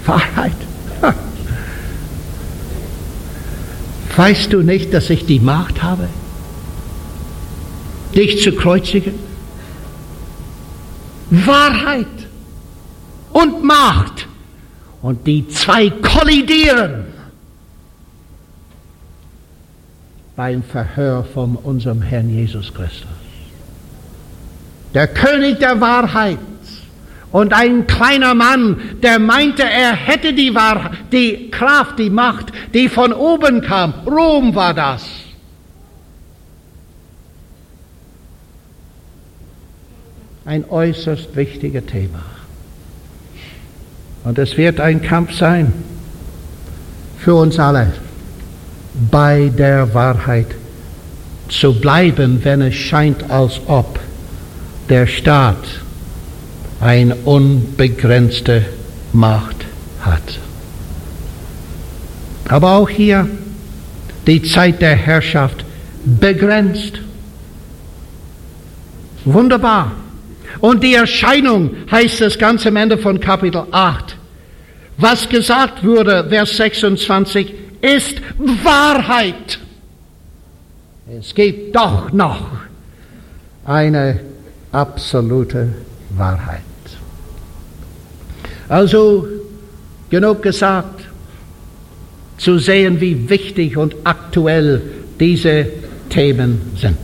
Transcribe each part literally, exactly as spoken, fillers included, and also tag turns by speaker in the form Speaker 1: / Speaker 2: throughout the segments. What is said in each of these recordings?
Speaker 1: Wahrheit. Weißt du nicht, dass ich die Macht habe, dich zu kreuzigen? Wahrheit und Macht. Und die zwei kollidieren beim Verhör von unserem Herrn Jesus Christus. Der König der Wahrheit und ein kleiner Mann, der meinte, er hätte die Wahrheit, die Kraft, die Macht, die von oben kam. Rom war das. Ein äußerst wichtiges Thema. Und es wird ein Kampf sein für uns alle, bei der Wahrheit zu bleiben, wenn es scheint, als ob der Staat eine unbegrenzte Macht hat. Aber auch hier die Zeit der Herrschaft begrenzt. Wunderbar. Und die Erscheinung, heißt es ganz am Ende von Kapitel acht. Was gesagt wurde, Vers sechsundzwanzig, ist Wahrheit. Es gibt doch noch eine absolute Wahrheit. Also, genug gesagt, zu sehen, wie wichtig und aktuell diese Themen sind.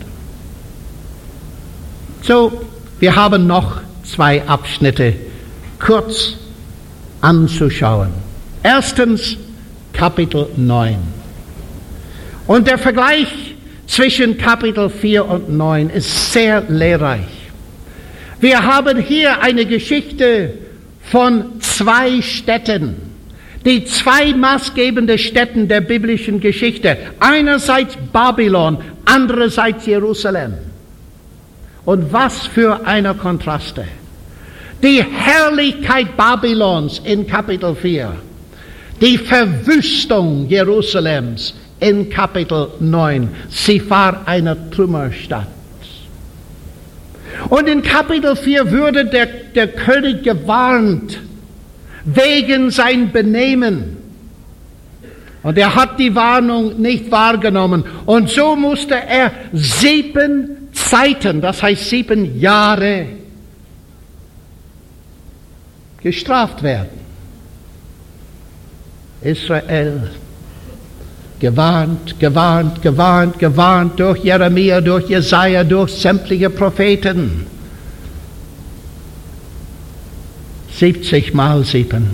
Speaker 1: So, wir haben noch zwei Abschnitte kurz anzuschauen. Erstens Kapitel neun. Und der Vergleich zwischen Kapitel vier und neun ist sehr lehrreich. Wir haben hier eine Geschichte von zwei Städten, die zwei maßgebende Städte der biblischen Geschichte. Einerseits Babylon, andererseits Jerusalem. Und was für eine Kontraste. Die Herrlichkeit Babylons in Kapitel vier. Die Verwüstung Jerusalems in Kapitel neun. Sie war eine Trümmerstadt. Und in Kapitel vier würde der, der König gewarnt wegen sein Benehmen. Und er hat die Warnung nicht wahrgenommen. Und so musste er sieben Zeiten, das heißt sieben Jahre, gestraft werden. Israel, gewarnt, gewarnt, gewarnt, gewarnt durch Jeremia, durch Jesaja, durch sämtliche Propheten. siebzig mal sieben.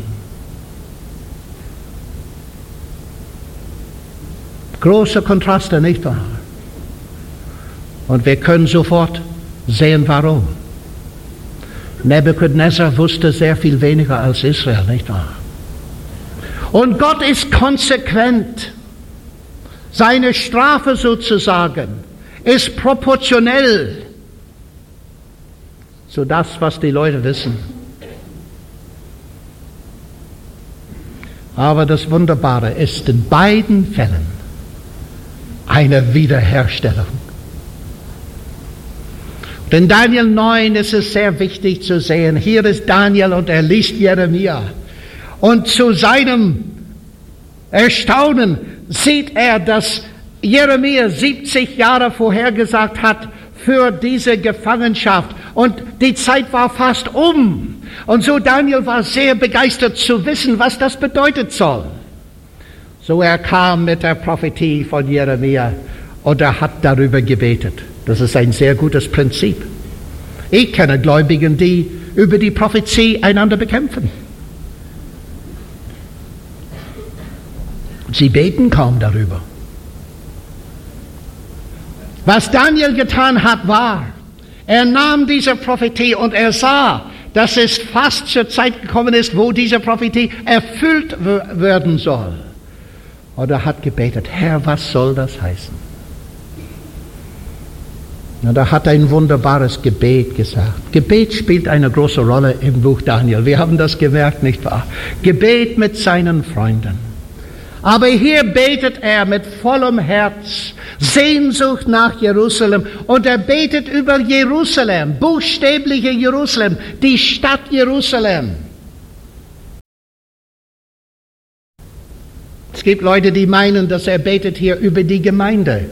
Speaker 1: Große Kontraste, nicht wahr? Und wir können sofort sehen, warum. Nebukadnezar wusste sehr viel weniger als Israel, nicht wahr? Und Gott ist konsequent. Seine Strafe sozusagen ist proportionell zu das, was die Leute wissen. Aber das Wunderbare ist in beiden Fällen eine Wiederherstellung. In Daniel neun ist es sehr wichtig zu sehen, hier ist Daniel und er liest Jeremia. Und zu seinem Erstaunen sieht er, dass Jeremia siebzig Jahre vorhergesagt hat für diese Gefangenschaft. Und die Zeit war fast um. Und so Daniel war sehr begeistert zu wissen, was das bedeutet soll. So er kam mit der Prophetie von Jeremia und er hat darüber gebetet. Das ist ein sehr gutes Prinzip. Ich kenne Gläubigen, die über die Prophetie einander bekämpfen. Sie beten kaum darüber. Was Daniel getan hat, war, er nahm diese Prophetie und er sah, dass es fast zur Zeit gekommen ist, wo diese Prophetie erfüllt werden soll. Und er hat gebetet, Herr, was soll das heißen? Und er hat ein wunderbares Gebet gesagt. Gebet spielt eine große Rolle im Buch Daniel. Wir haben das gemerkt, nicht wahr? Gebet mit seinen Freunden. Aber hier betet er mit vollem Herz, Sehnsucht nach Jerusalem. Und er betet über Jerusalem, buchstäbliche Jerusalem, die Stadt Jerusalem. Es gibt Leute, die meinen, dass er betet hier über die Gemeinde.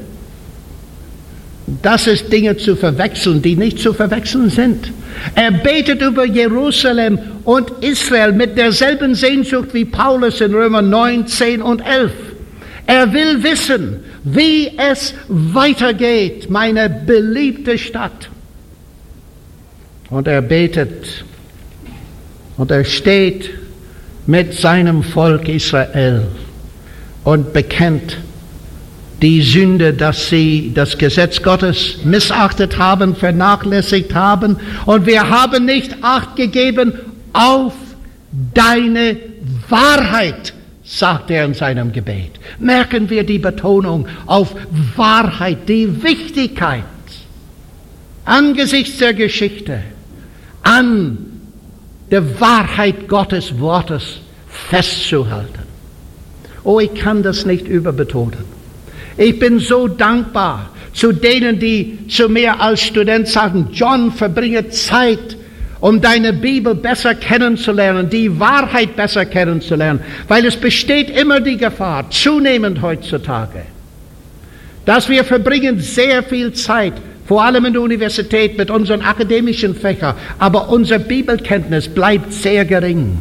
Speaker 1: Das ist Dinge zu verwechseln, die nicht zu verwechseln sind. Er betet über Jerusalem und Israel mit derselben Sehnsucht wie Paulus in Römer neun, zehn und elf. Er will wissen, wie es weitergeht, meine beliebte Stadt. Und er betet und er steht mit seinem Volk Israel und bekennt die Sünde, dass sie das Gesetz Gottes missachtet haben, vernachlässigt haben. Und wir haben nicht Acht gegeben auf deine Wahrheit, sagt er in seinem Gebet. Merken wir die Betonung auf Wahrheit, die Wichtigkeit angesichts der Geschichte an der Wahrheit Gottes Wortes festzuhalten. Oh, ich kann das nicht überbetonen. Ich bin so dankbar zu denen, die zu mir als Student sagen, John, verbringe Zeit, um deine Bibel besser kennenzulernen, die Wahrheit besser kennenzulernen, weil es besteht immer die Gefahr, zunehmend heutzutage, dass wir verbringen sehr viel Zeit, vor allem in der Universität, mit unseren akademischen Fächern, aber unsere Bibelkenntnis bleibt sehr gering.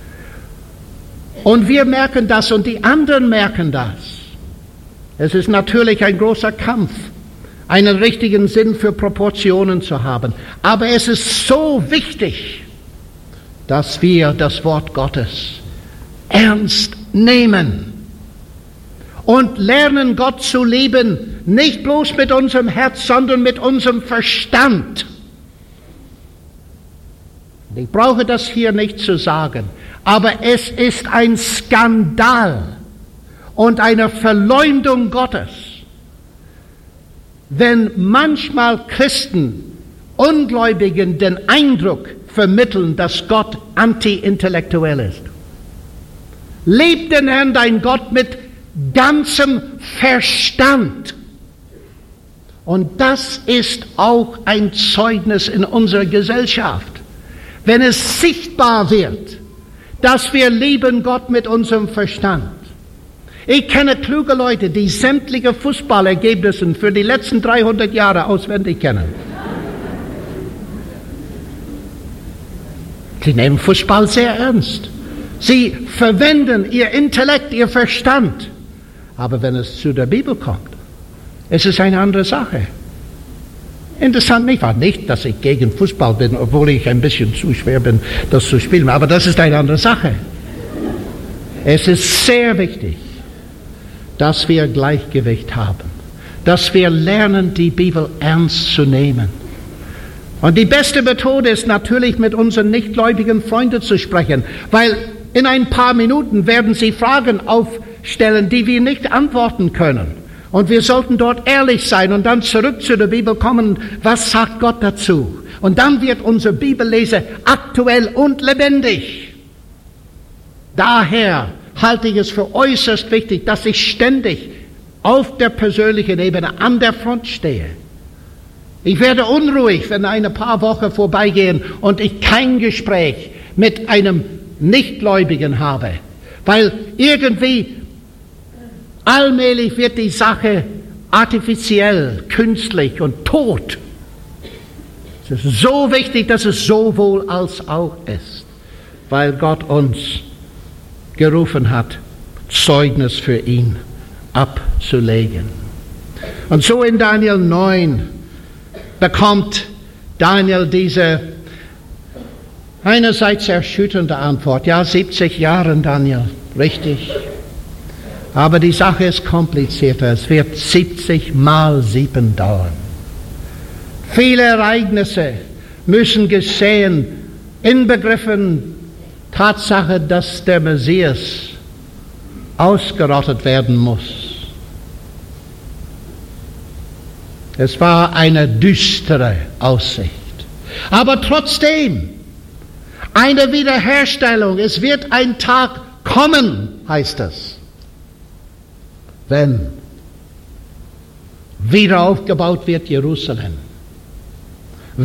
Speaker 1: Und wir merken das und die anderen merken das. Es ist natürlich ein großer Kampf, einen richtigen Sinn für Proportionen zu haben. Aber es ist so wichtig, dass wir das Wort Gottes ernst nehmen und lernen, Gott zu lieben, nicht bloß mit unserem Herz, sondern mit unserem Verstand. Ich brauche das hier nicht zu sagen, aber es ist ein Skandal und eine Verleumdung Gottes, wenn manchmal Christen Ungläubigen den Eindruck vermitteln, dass Gott anti-intellektuell ist. Lieb den Herrn, dein Gott, mit ganzem Verstand. Und das ist auch ein Zeugnis in unserer Gesellschaft. Wenn es sichtbar wird, dass wir lieben Gott mit unserem Verstand. Ich kenne kluge Leute, die sämtliche Fußballergebnisse für die letzten dreihundert Jahre auswendig kennen. Sie nehmen Fußball sehr ernst. Sie verwenden ihr Intellekt, ihr Verstand. Aber wenn es zu der Bibel kommt, es ist eine andere Sache. Interessant nicht, war nicht, dass ich gegen Fußball bin, obwohl ich ein bisschen zu schwer bin, das zu spielen. Aber das ist eine andere Sache. Es ist sehr wichtig, dass wir Gleichgewicht haben, dass wir lernen, die Bibel ernst zu nehmen. Und die beste Methode ist natürlich, mit unseren nichtgläubigen Freunden zu sprechen, weil in ein paar Minuten werden sie Fragen aufstellen, die wir nicht antworten können. Und wir sollten dort ehrlich sein und dann zurück zu der Bibel kommen, was sagt Gott dazu? Und dann wird unsere Bibellese aktuell und lebendig. Daher halte ich es für äußerst wichtig, dass ich ständig auf der persönlichen Ebene an der Front stehe. Ich werde unruhig, wenn ein paar Wochen vorbeigehen und ich kein Gespräch mit einem Nichtgläubigen habe, weil irgendwie allmählich wird die Sache artifiziell, künstlich und tot. Es ist so wichtig, dass es sowohl als auch ist, weil Gott uns gerufen hat, Zeugnis für ihn abzulegen. Und so in Daniel neun bekommt Daniel diese einerseits erschütternde Antwort. Ja, siebzig Jahre, Daniel, richtig. Aber die Sache ist komplizierter. Es wird siebzig mal sieben dauern. Viele Ereignisse müssen geschehen, inbegriffen Tatsache, dass der Messias ausgerottet werden muss. Es war eine düstere Aussicht. Aber trotzdem, eine Wiederherstellung. Es wird ein Tag kommen, heißt es, wenn wieder aufgebaut wird Jerusalem.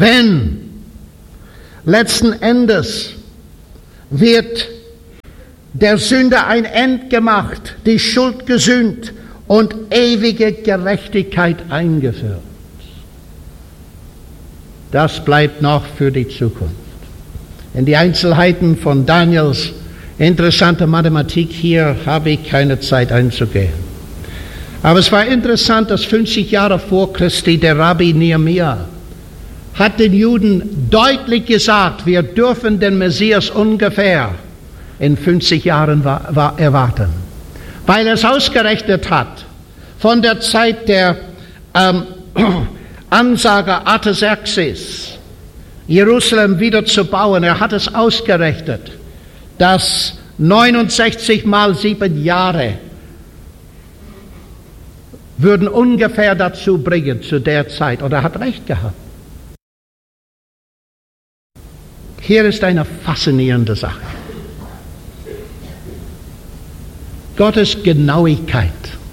Speaker 1: Wenn letzten Endes wird der Sünde ein Ende gemacht, die Schuld gesühnt und ewige Gerechtigkeit eingeführt. Das bleibt noch für die Zukunft. In die Einzelheiten von Daniels interessante Mathematik hier habe ich keine Zeit einzugehen. Aber es war interessant, dass fünfzig Jahre vor Christi der Rabbi Nehemia hat den Juden deutlich gesagt, wir dürfen den Messias ungefähr in fünfzig Jahren erwarten. Weil er es ausgerechnet hat, von der Zeit der ähm, Ansager Artaxerxes, Jerusalem wieder zu bauen. Er hat es ausgerechnet, dass neunundsechzig mal sieben Jahre würden ungefähr dazu bringen, zu der Zeit. Und er hat recht gehabt. Hier ist eine faszinierende Sache. Gottes Genauigkeit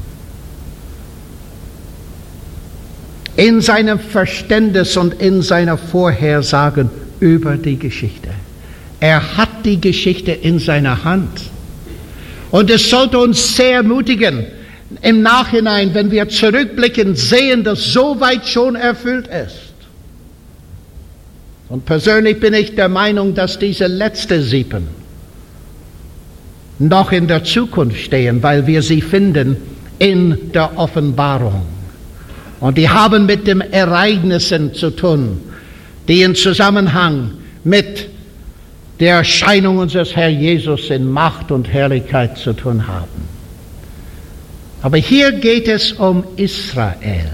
Speaker 1: in seinem Verständnis und in seiner Vorhersagen über die Geschichte. Er hat die Geschichte in seiner Hand. Und es sollte uns sehr ermutigen, im Nachhinein, wenn wir zurückblicken, sehen, dass so weit schon erfüllt ist. Und persönlich bin ich der Meinung, dass diese letzten sieben noch in der Zukunft stehen, weil wir sie finden in der Offenbarung. Und die haben mit den Ereignissen zu tun, die in Zusammenhang mit der Erscheinung unseres Herrn Jesus in Macht und Herrlichkeit zu tun haben. Aber hier geht es um Israel.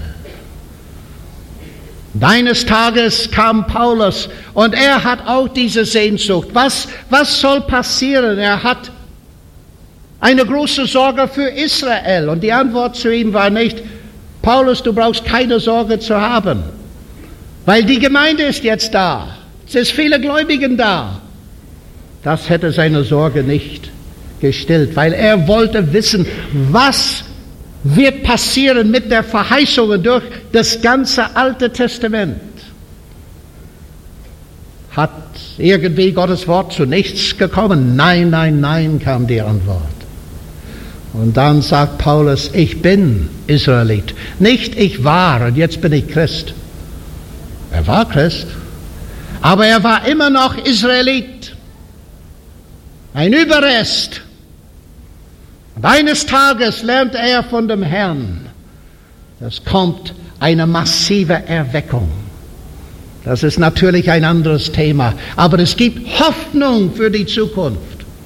Speaker 1: Und eines Tages kam Paulus und er hat auch diese Sehnsucht. Was, was soll passieren? Er hat eine große Sorge für Israel. Und die Antwort zu ihm war nicht, Paulus, du brauchst keine Sorge zu haben, weil die Gemeinde ist jetzt da. Es sind viele Gläubigen da. Das hätte seine Sorge nicht gestillt, weil er wollte wissen, was wird passieren mit der Verheißung durch das ganze Alte Testament. Hat irgendwie Gottes Wort zu nichts gekommen? Nein, nein, nein, kam die Antwort. Und dann sagt Paulus, ich bin Israelit. Nicht ich war und jetzt bin ich Christ. Er war Christ, aber er war immer noch Israelit. Ein Überrest. Und eines Tages lernt er von dem Herrn. Es kommt eine massive Erweckung. Das ist natürlich ein anderes Thema, aber es gibt Hoffnung für die Zukunft.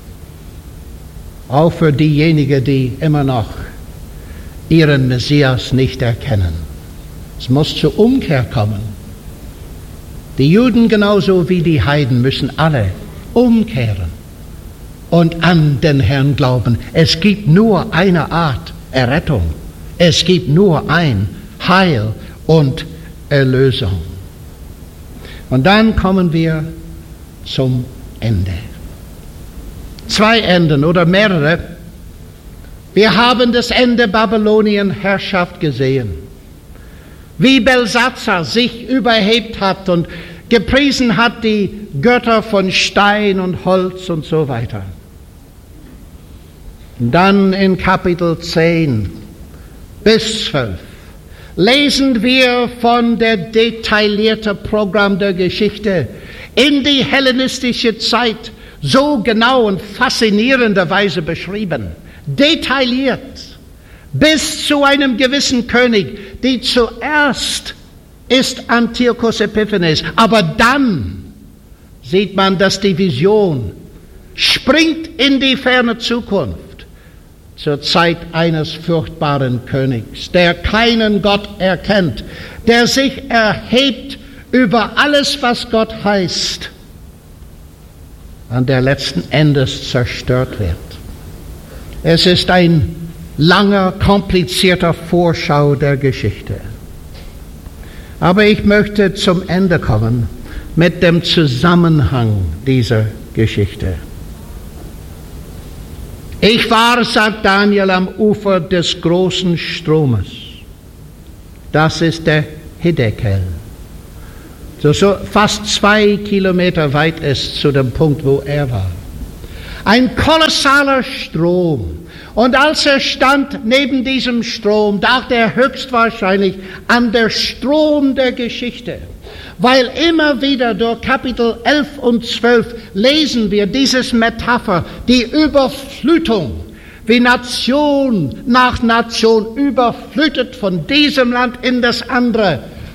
Speaker 1: Auch für diejenigen, die immer noch ihren Messias nicht erkennen. Es muss zur Umkehr kommen. Die Juden genauso wie die Heiden müssen alle umkehren und an den Herrn glauben. Es gibt nur eine Art Errettung. Es gibt nur ein Heil und Erlösung. Und dann kommen wir zum Ende. Zwei Enden oder mehrere. Wir haben das Ende Babylonien-Herrschaft gesehen. Wie Belshazzar sich überhebt hat und gepriesen hat die Götter von Stein und Holz und so weiter. Und dann in Kapitel zehn bis zwölf lesen wir von der detaillierten Programm der Geschichte in die hellenistische Zeit so genau und faszinierenderweise beschrieben, detailliert, bis zu einem gewissen König, die zuerst ist Antiochus Epiphanes, aber dann sieht man, dass die Vision springt in die ferne Zukunft, zur Zeit eines furchtbaren Königs, der keinen Gott erkennt, der sich erhebt über alles, was Gott heißt, an der letzten Endes zerstört wird. Es ist ein langer, komplizierter Vorschau der Geschichte. Aber ich möchte zum Ende kommen mit dem Zusammenhang dieser Geschichte. Ich war, sagt Daniel, am Ufer des großen Stromes. Das ist der Hiddekel. So, so fast zwei Kilometer weit ist zu dem Punkt, wo er war. Ein kolossaler Strom. Und als er stand neben diesem Strom, dachte er höchstwahrscheinlich an den Strom der Geschichte. Weil immer wieder durch Kapitel elf und zwölf lesen wir dieses Metapher, die Überflutung, wie Nation nach Nation überflutet von diesem Land in das andere,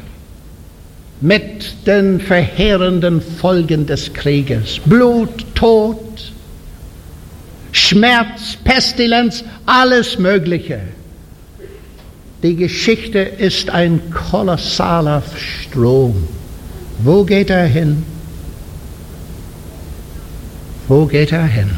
Speaker 1: mit den verheerenden Folgen des Krieges. Blut, Tod, Schmerz, Pestilenz, alles Mögliche. Die Geschichte ist ein kolossaler Strom. Wo geht er hin? Wo geht er hin?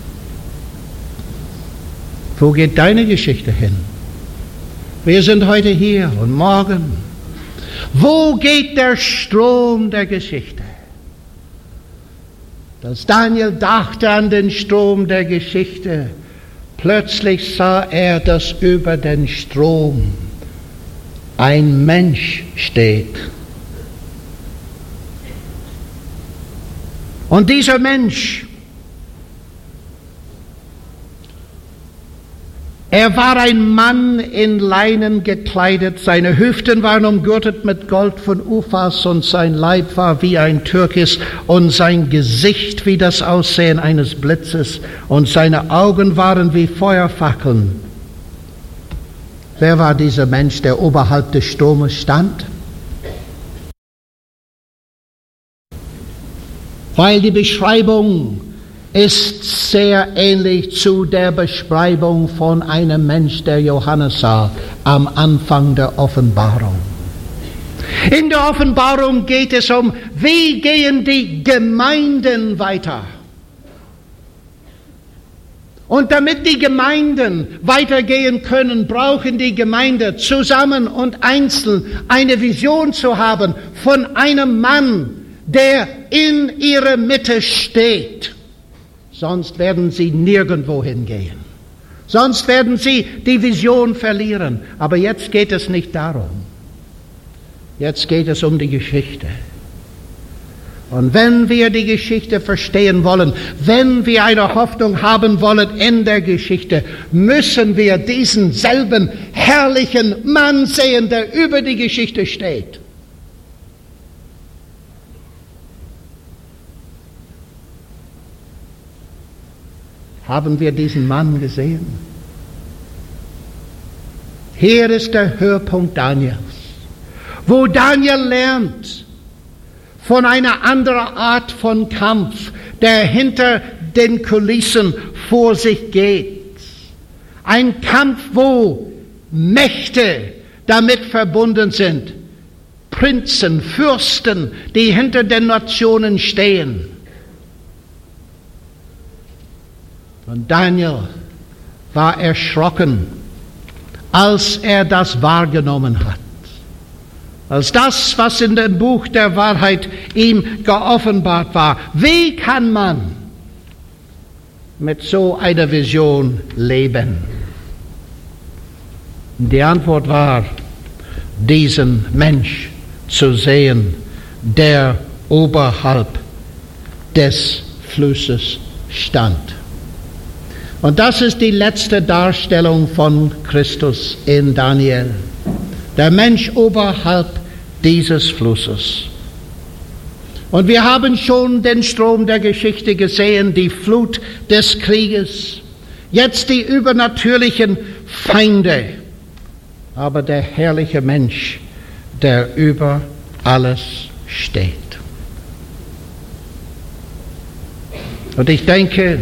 Speaker 1: Wo geht deine Geschichte hin? Wir sind heute hier und morgen. Wo geht der Strom der Geschichte? Als Daniel dachte an den Strom der Geschichte, plötzlich sah er, dass über den Strom ein Mensch steht. Und dieser Mensch, er war ein Mann in Leinen gekleidet, seine Hüften waren umgürtet mit Gold von Uphas und sein Leib war wie ein Türkis und sein Gesicht wie das Aussehen eines Blitzes und seine Augen waren wie Feuerfackeln. Wer war dieser Mensch, der oberhalb des Stromes stand? Weil die Beschreibung ist sehr ähnlich zu der Beschreibung von einem Mensch, der Johannes sah am Anfang der Offenbarung. In der Offenbarung geht es um, wie gehen die Gemeinden weiter? Und damit die Gemeinden weitergehen können, brauchen die Gemeinden zusammen und einzeln eine Vision zu haben von einem Mann, der in ihrer Mitte steht. Sonst werden sie nirgendwo hingehen. Sonst werden sie die Vision verlieren. Aber jetzt geht es nicht darum. Jetzt geht es um die Geschichte. Und wenn wir die Geschichte verstehen wollen, wenn wir eine Hoffnung haben wollen in der Geschichte, müssen wir diesen selben herrlichen Mann sehen, der über die Geschichte steht. Haben wir diesen Mann gesehen? Hier ist der Höhepunkt Daniels, wo Daniel lernt von einer anderen Art von Kampf, der hinter den Kulissen vor sich geht. Ein Kampf, wo Mächte damit verbunden sind, Prinzen, Fürsten, die hinter den Nationen stehen. Und Daniel war erschrocken, als er das wahrgenommen hat. Als das, was in dem Buch der Wahrheit ihm geoffenbart war. Wie kann man mit so einer Vision leben? Und die Antwort war, diesen Mensch zu sehen, der oberhalb des Flusses stand. Und das ist die letzte Darstellung von Christus in Daniel. Der Mensch oberhalb dieses Flusses. Und wir haben schon den Strom der Geschichte gesehen, die Flut des Krieges, jetzt die übernatürlichen Feinde, aber der herrliche Mensch, der über alles steht. Und ich denke,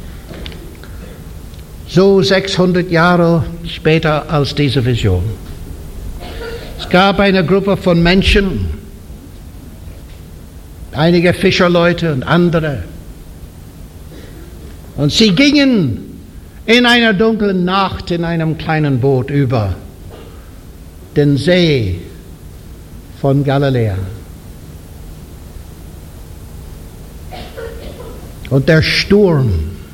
Speaker 1: so sechshundert Jahre später als diese Vision. Es gab eine Gruppe von Menschen, einige Fischerleute und andere. Und sie gingen in einer dunklen Nacht in einem kleinen Boot über den See von Galiläa. Und der Sturm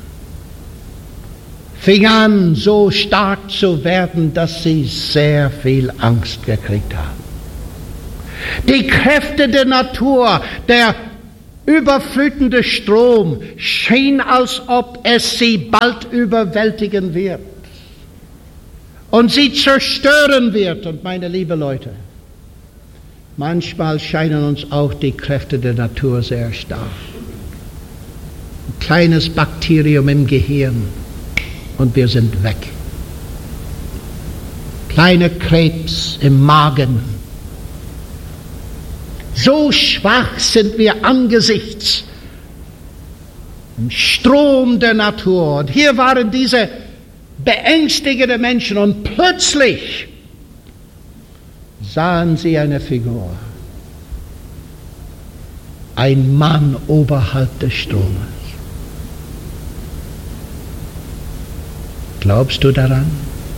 Speaker 1: fing an, so stark zu werden, dass sie sehr viel Angst gekriegt haben. Die Kräfte der Natur, der überflutende Strom schien, als ob es sie bald überwältigen wird und sie zerstören wird. Und meine lieben Leute, manchmal scheinen uns auch die Kräfte der Natur sehr stark. Ein kleines Bakterium im Gehirn und wir sind weg. Kleiner Krebs im Magen. So schwach sind wir angesichts dem Strom der Natur. Und hier waren diese beängstigenden Menschen und plötzlich sahen sie eine Figur. Ein Mann oberhalb des Stromes. Glaubst du daran,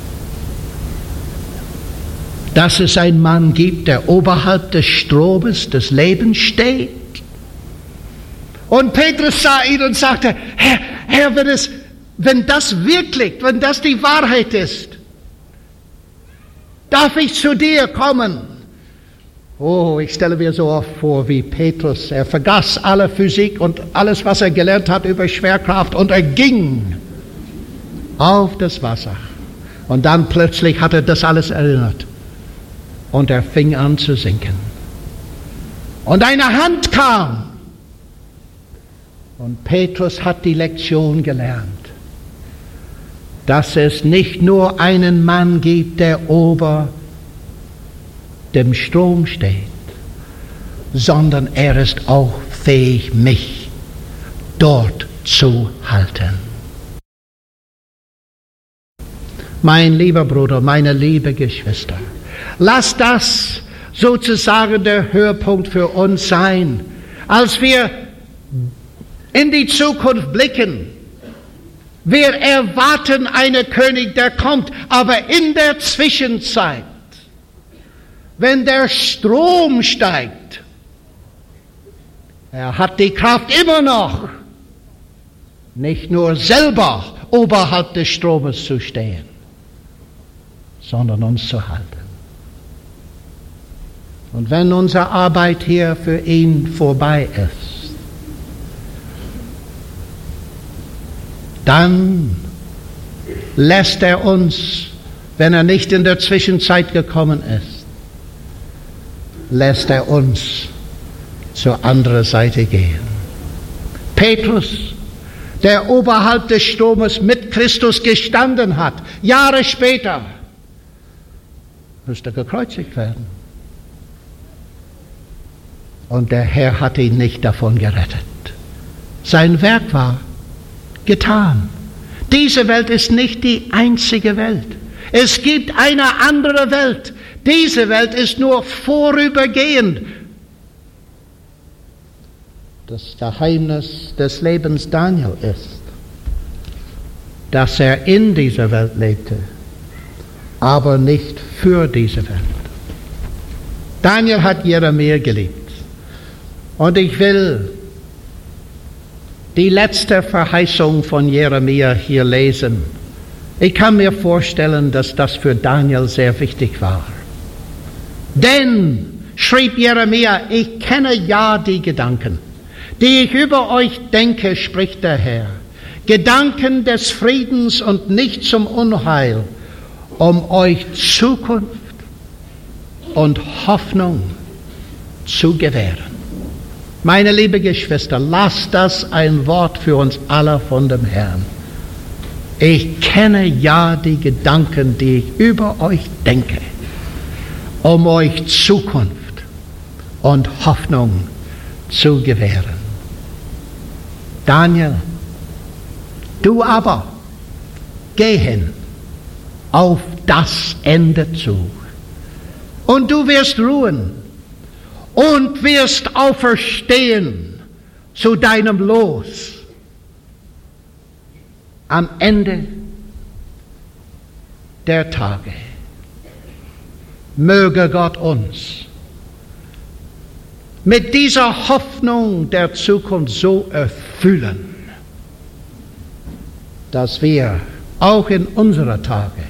Speaker 1: dass es einen Mann gibt, der oberhalb des Stromes des Lebens steht? Und Petrus sah ihn und sagte, Herr, Herr, wenn, es, wenn das wirklich, wenn das die Wahrheit ist, darf ich zu dir kommen? Oh, ich stelle mir so oft vor, wie Petrus, er vergaß alle Physik und alles, was er gelernt hat über Schwerkraft, und er ging auf das Wasser. Und dann plötzlich hat er das alles erinnert. Und er fing an zu sinken. Und eine Hand kam. Und Petrus hat die Lektion gelernt, dass es nicht nur einen Mann gibt, der ober dem Strom steht, sondern er ist auch fähig, mich dort zu halten. Mein lieber Bruder, meine liebe Geschwister, lass das sozusagen der Höhepunkt für uns sein, als wir in die Zukunft blicken. Wir erwarten einen König, der kommt, aber in der Zwischenzeit, wenn der Strom steigt, er hat die Kraft immer noch, nicht nur selber oberhalb des Stromes zu stehen, sondern uns zu halten. Und wenn unsere Arbeit hier für ihn vorbei ist, dann lässt er uns, wenn er nicht in der Zwischenzeit gekommen ist, lässt er uns zur anderen Seite gehen. Petrus, der oberhalb des Stromes mit Christus gestanden hat, Jahre später, musste gekreuzigt werden. Und der Herr hat ihn nicht davon gerettet. Sein Werk war getan. Diese Welt ist nicht die einzige Welt. Es gibt eine andere Welt. Diese Welt ist nur vorübergehend. Das Geheimnis des Lebens Daniel ist, dass er in dieser Welt lebte, aber nicht für diese Welt. Daniel hat Jeremia geliebt. Und ich will die letzte Verheißung von Jeremia hier lesen. Ich kann mir vorstellen, dass das für Daniel sehr wichtig war. Denn, schrieb Jeremia, ich kenne ja die Gedanken, die ich über euch denke, spricht der Herr. Gedanken des Friedens und nicht zum Unheil, um euch Zukunft und Hoffnung zu gewähren. Meine liebe Geschwister, lasst das ein Wort für uns alle von dem Herrn. Ich kenne ja die Gedanken, die ich über euch denke, um euch Zukunft und Hoffnung zu gewähren. Daniel, du aber, geh hin auf das Ende zu, und du wirst ruhen und wirst auferstehen zu deinem Los am Ende der Tage. Möge Gott uns mit dieser Hoffnung der Zukunft so erfüllen, dass wir auch in unserer Tage,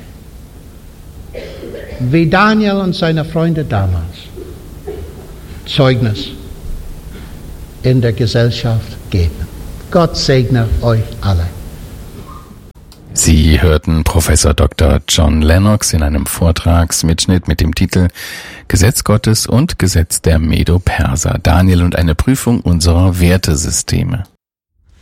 Speaker 1: wie Daniel und seine Freunde damals, Zeugnis in der Gesellschaft geben. Gott segne euch alle.
Speaker 2: Sie hörten Professor Doktor John Lennox in einem Vortragsmitschnitt mit dem Titel Gesetz Gottes und Gesetz der Medo-Perser, Daniel und eine Prüfung unserer Wertesysteme.